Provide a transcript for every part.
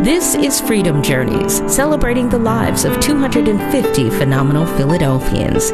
This is Freedom Journeys, celebrating the lives of 250 phenomenal Philadelphians.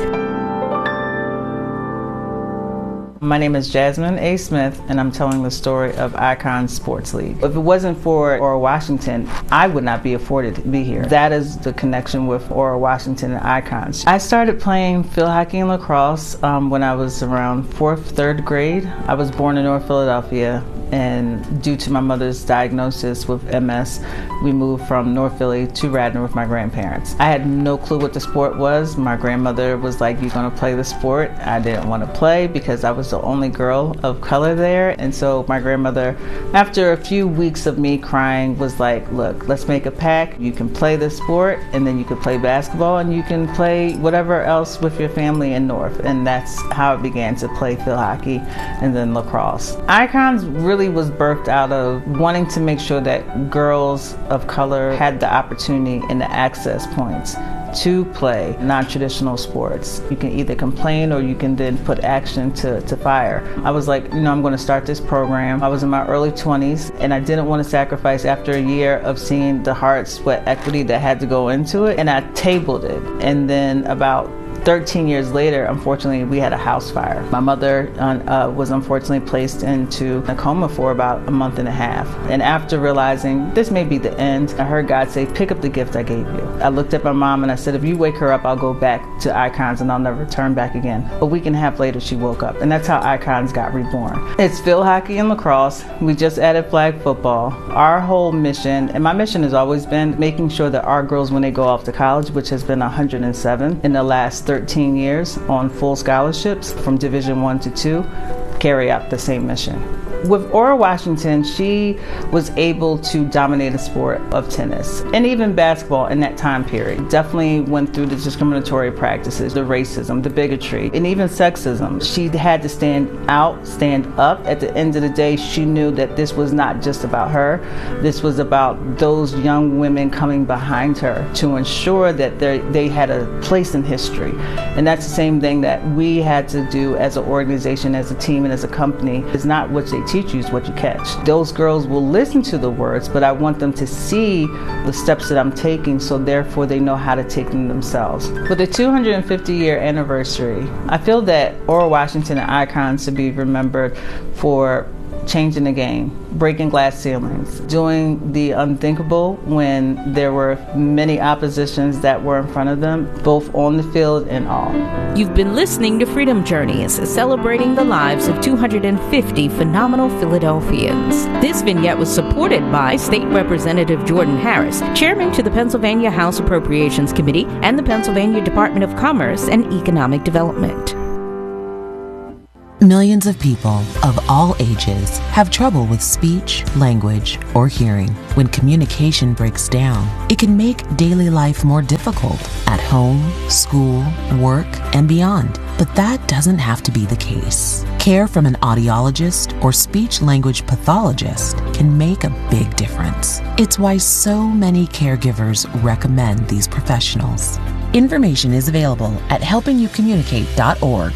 My name is Jasmine A. Smith, and I'm telling the story of Icons Sports League. If it wasn't for Ora Washington, I would not be afforded to be here. That is the connection with Ora Washington and Icons. I started playing field hockey and lacrosse when I was around 3rd grade. I was born in North Philadelphia, and due to my mother's diagnosis with MS, we moved from North Philly to Radnor with my grandparents. I had no clue what the sport was. My grandmother was like, "You're gonna play the sport." I didn't want to play because I was the only girl of color there. And so my grandmother, after a few weeks of me crying, was like, "Look, let's make a pact. You can play this sport, and then you can play basketball, and you can play whatever else with your family in North." And that's how I began to play field hockey and then lacrosse. Icons really was birthed out of wanting to make sure that girls of color had the opportunity and the access points to play non-traditional sports. You can either complain or you can then put action to fire. I was like, I'm going to start this program. I was in my early 20s, and I didn't want to sacrifice after a year of seeing the hard sweat equity that had to go into it, and I tabled it. And then about 13 years later, unfortunately, we had a house fire. My mother was unfortunately placed into a coma for about a month and a half. And after realizing this may be the end, I heard God say, "Pick up the gift I gave you." I looked at my mom and I said, "If you wake her up, I'll go back to Icons and I'll never return back again." A week and a half later, she woke up. And that's how Icons got reborn. It's field hockey and lacrosse. We just added flag football. Our whole mission, and my mission has always been making sure that our girls, when they go off to college, which has been 107 in the last 13 years on full scholarships from Division I to II, carry out the same mission. With Ora Washington, she was able to dominate the sport of tennis and even basketball in that time period. Definitely went through the discriminatory practices, the racism, the bigotry, and even sexism. She had to stand out, stand up. At the end of the day, she knew that this was not just about her. This was about those young women coming behind her to ensure that they had a place in history. And that's the same thing that we had to do as an organization, as a team, and as a company. It's not what they teach you, is what you catch. Those girls will listen to the words, but I want them to see the steps that I'm taking, so therefore they know how to take them themselves. With the 250-year anniversary, I feel that Ora Washington and Icons should be remembered for changing the game, breaking glass ceilings, doing the unthinkable when there were many oppositions that were in front of them, both on the field and off. You've been listening to Freedom Journeys, celebrating the lives of 250 phenomenal Philadelphians. This vignette was supported by State Representative Jordan Harris, Chairman to the Pennsylvania House Appropriations Committee and the Pennsylvania Department of Commerce and Economic Development. Millions of people of all ages have trouble with speech, language, or hearing. When communication breaks down, it can make daily life more difficult at home, school, work, and beyond. But that doesn't have to be the case. Care from an audiologist or speech-language pathologist can make a big difference. It's why so many caregivers recommend these professionals. Information is available at helpingyoucommunicate.org.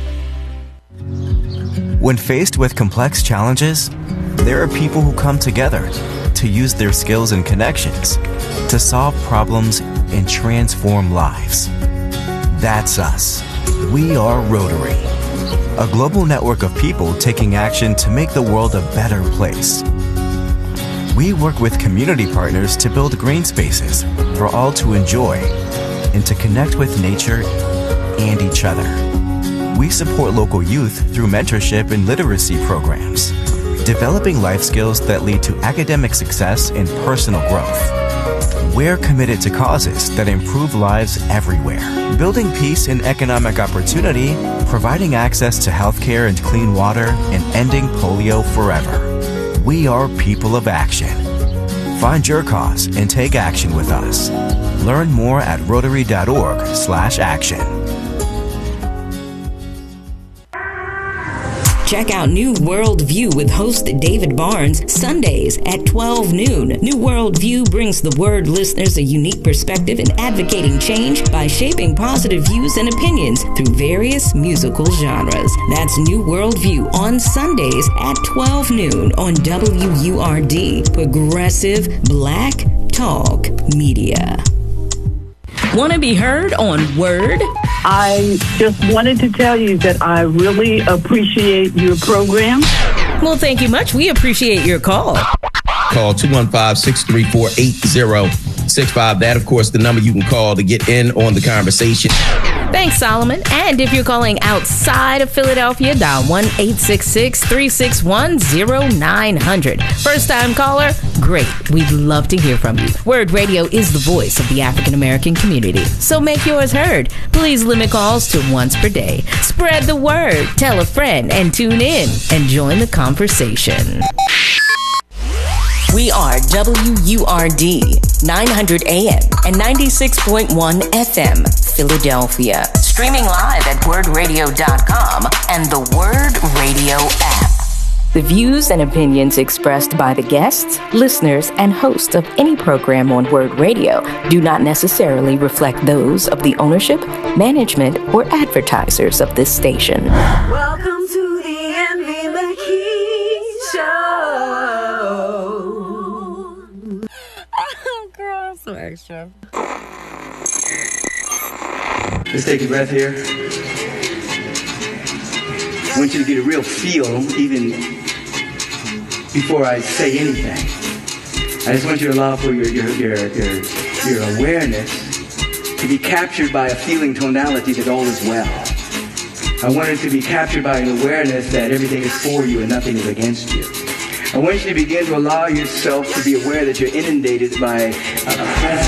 When faced with complex challenges, there are people who come together to use their skills and connections to solve problems and transform lives. That's us. We are Rotary, a global network of people taking action to make the world a better place. We work with community partners to build green spaces for all to enjoy and to connect with nature and each other. We support local youth through mentorship and literacy programs, developing life skills that lead to academic success and personal growth. We're committed to causes that improve lives everywhere, building peace and economic opportunity, providing access to healthcare and clean water, and ending polio forever. We are people of action. Find your cause and take action with us. Learn more at Rotary.org/action. Check out New World View with host David Barnes Sundays at 12 noon. New World View brings the Word listeners a unique perspective in advocating change by shaping positive views and opinions through various musical genres. That's New World View on Sundays at 12 noon on WURD, Progressive Black Talk Media. Want to be heard on Word? I just wanted to tell you that I really appreciate your program. Well, thank you much. We appreciate your call. Call 215-634-8065. That, of course, the number you can call to get in on the conversation. Thanks, Solomon. And if you're calling outside of Philadelphia, dial 1-866-361-0900. First-time caller? Great. We'd love to hear from you. Word Radio is the voice of the African-American community, so make yours heard. Please limit calls to once per day. Spread the word, tell a friend, and tune in and join the conversation. We are WURD, 900 AM and 96.1 FM, Philadelphia. Streaming live at wordradio.com and the Word Radio app. The views and opinions expressed by the guests, listeners, and hosts of any program on Word Radio do not necessarily reflect those of the ownership, management, or advertisers of this station. Welcome to the Envy McKee Show. Oh, girl, I'm so extra. Let's take a breath here. I want you to get a real feel, even before I say anything. I just want you to allow for your awareness to be captured by a feeling tonality that all is well. I want it to be captured by an awareness that everything is for you and nothing is against you. I want you to begin to allow yourself to be aware that you're inundated by a presence